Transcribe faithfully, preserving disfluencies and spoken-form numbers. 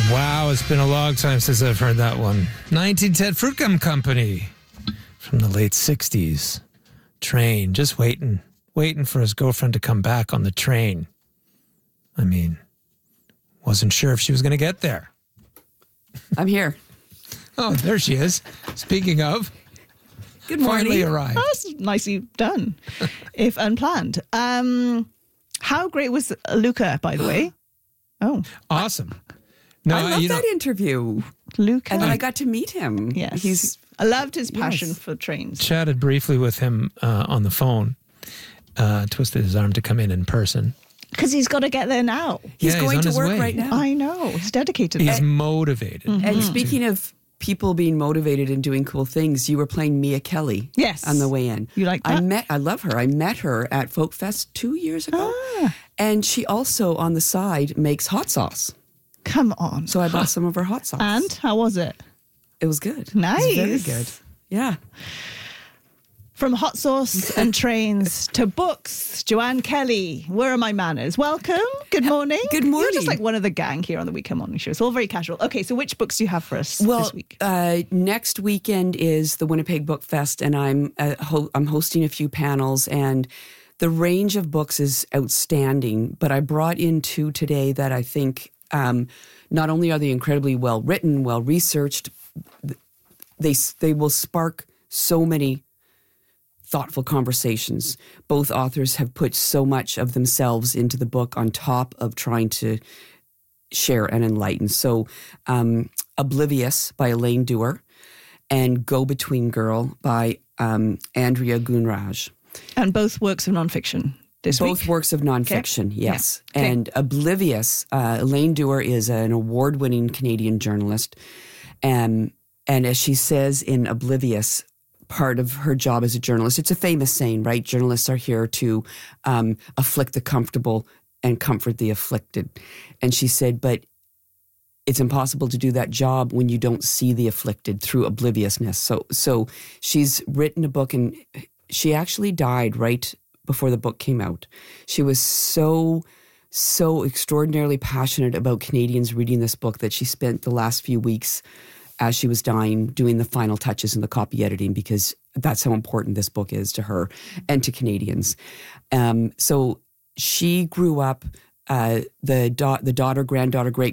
Wow, it's been a long time since I've heard that one. nineteen ten Fruit Gum Company from the late sixties. Train, just waiting, waiting for his girlfriend to come back on the train. I mean, wasn't sure if she was going to get there. I'm here. Oh, there she is. Speaking of, good morning. Finally arrived. Oh, that's nicely done, if unplanned. Um, how great was Luca, by the way? Oh, awesome. No, I love you that know, interview. Luca. And then I got to meet him. Yes. He's I loved his passion Yes. for trains. chatted briefly with him uh, on the phone, uh, twisted his arm to come in in person. Because he's got to get there now. he's Yeah, he's going on to his work way. right now. I know. He's dedicated. He's to it. motivated. And speaking of people being motivated and doing cool things, you were playing Mia Kelly. Yes. On the way in. You like I that? met. I love her. I met her at Folk Fest two years ago, Ah. and she also on the side makes hot sauce. Come on. So I bought some of her hot sauce. And how was it? it was good. Nice. It was very good. Yeah. From hot sauce and trains to books, Joanne Kelly, where are my manners? Welcome. Good morning. Good You're morning. just like one of the gang here on the Weekend Morning Show. It's all very casual. Okay, so which books do you have for us Well, this week? uh, next weekend is the Winnipeg Book Fest, and I'm uh, ho- I'm hosting a few panels, and the range of books is outstanding. But I brought in two today that I think um, not only are they incredibly well written, well researched, they they will spark so many thoughtful conversations. Both authors have put so much of themselves into the book on top of trying to share and enlighten. So, um, Oblivious by Elaine Dewar and Go Between Girl by um, Andrea Gunraj. And both works of nonfiction this Both week. works of nonfiction, yes. Yeah. Okay. And Oblivious, uh, Elaine Dewar is an award-winning Canadian journalist. And, and as she says in Oblivious, part of her job as a journalist, it's a famous saying, right? Journalists are here to um, afflict the comfortable and comfort the afflicted. And she said, but it's impossible to do that job when you don't see the afflicted through obliviousness. So, so she's written a book, and she actually died right before the book came out. She was so, so extraordinarily passionate about Canadians reading this book that she spent the last few weeks as she was dying doing the final touches and the copy editing, because that's how important this book is to her and to Canadians. Um, so she grew up, uh, the, da- the daughter, granddaughter, great